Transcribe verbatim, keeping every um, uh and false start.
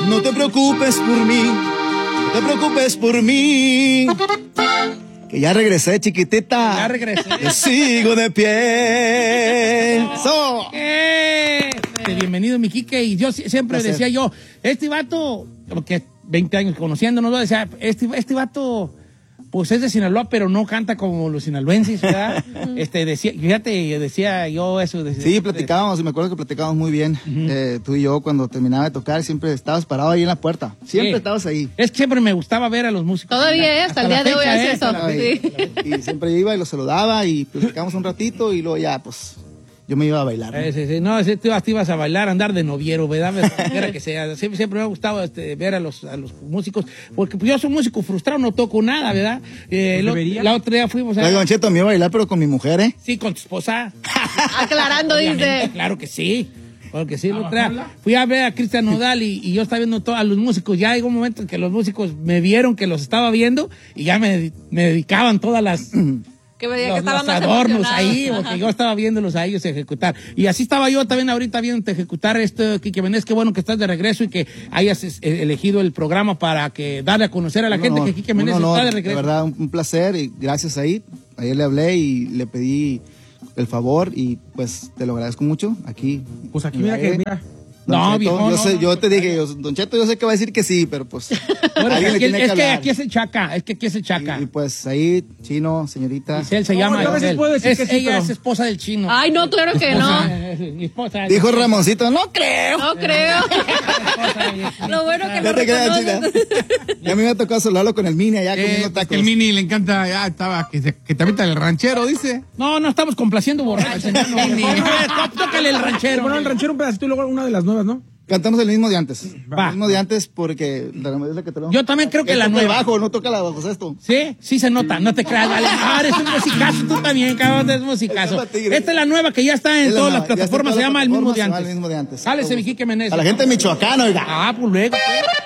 No te preocupes por mí, no te preocupes por mí. Que ya regresé, chiquitita. Ya regresé. Yo sigo de pie. So. ¡Eh! Bienvenido, mi Quique. Y yo siempre Placer. decía yo, este vato, porque veinte años conociéndonos, yo decía, este, este vato, pues es de Sinaloa, pero no canta como los sinaloenses, ¿verdad? este, decía, fíjate, decía yo eso. Decía, Sí, platicábamos, y me acuerdo que platicábamos muy bien. Uh-huh. eh, tú y yo, cuando terminaba de tocar, siempre estabas parado ahí en la puerta. Siempre sí. estabas ahí. Es que siempre me gustaba ver a los músicos. Todavía, hasta, hasta el día de hoy hace eso. Sí. Y siempre iba y los saludaba y platicábamos un ratito y luego ya, pues, yo me iba a bailar. ¿No? Sí, sí, sí. No, te ibas, te ibas a bailar, andar de noviero, ¿verdad? Era que sea. Siempre, siempre me ha gustado este, ver a los, a los músicos, porque pues, yo soy músico frustrado, no toco nada, ¿verdad? Eh, lo, la otra día fuimos a... Oiga, Don Cheto, me iba a bailar, pero con mi mujer, ¿eh? Sí, con tu esposa. Aclarando, dice. Claro que sí. Porque sí, lo trae. Fui a ver a Cristian Nodal y, y yo estaba viendo todo, a los músicos. Ya hay un momento en que los músicos me vieron que los estaba viendo y ya me, me dedicaban todas las... Que me diga los, que estaban los adornos ahí, porque Ajá. yo estaba viéndolos a ellos ejecutar. Y así estaba yo también ahorita viendo ejecutar esto, Quique Menéndez. Qué bueno que estás de regreso y que hayas elegido el programa para que darle a conocer a la no, gente no, que Quique Menéndez está de regreso. De verdad, un, un placer y gracias ahí. Ayer le hablé y le pedí el favor y pues te lo agradezco mucho. Aquí. Pues aquí mira que mira. No, Cheto, viejo, yo, no, sé, no, yo no, te dije, yo, Don Cheto, yo sé que va a decir que sí, pero pues... Bueno, es, que, es que, que aquí es el Chaca, es que aquí es el Chaca. Y, y pues ahí, Chino, señorita... Giselle se no, llama yo a veces puedo decir es, que sí, ella pero... es esposa del Chino. Ay, no, claro que no. Mi esposa. Dijo Ramoncito, no creo. No creo. Lo bueno que no te creas, China. reconoces. Y a mí me ha tocado saludarlo con el Mini allá Eh, comiendo pues tacos. que el Mini le encanta, ya estaba, que, se, que te avienta el ranchero, dice. No, no estamos complaciendo borrachos. No, no, no, tócale el ranchero. Bueno, el ranchero un pedacito y luego una de las nuevas, ¿no? Cantamos el mismo de antes. Va. El mismo de antes porque la es la que te lo... Yo también creo que Él la toca nueva. bajo, no toca la bajo esto. Sí, sí se nota, no te creas, vale. Ah, eres un musicazo, tú también, cabrón, eres musicazo. Esta es la nueva que ya está en todas las plataformas, se llama El Mismo de Antes. El mismo de antes. Sálese, mi Quique Menéndez. A la gente de Michoacán, oiga. Ah, pues luego.